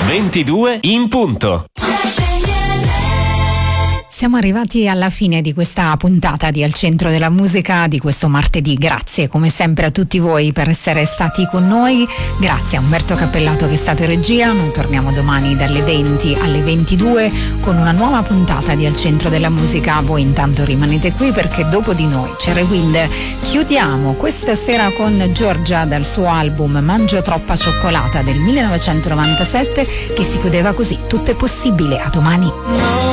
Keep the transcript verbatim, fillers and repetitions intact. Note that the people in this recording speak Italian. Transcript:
ventidue in punto. Siamo arrivati alla fine di questa puntata di Al Centro della Musica di questo martedì. Grazie come sempre a tutti voi per essere stati con noi. Grazie a Umberto Cappellato che è stato in regia. Noi torniamo domani dalle venti alle ventidue con una nuova puntata di Al Centro della Musica. Voi intanto rimanete qui perché dopo di noi c'è Rewind. Chiudiamo questa sera con Giorgia dal suo album Mangio troppa cioccolata del millenovecentonovantasette che si chiudeva così: tutto è possibile, a domani.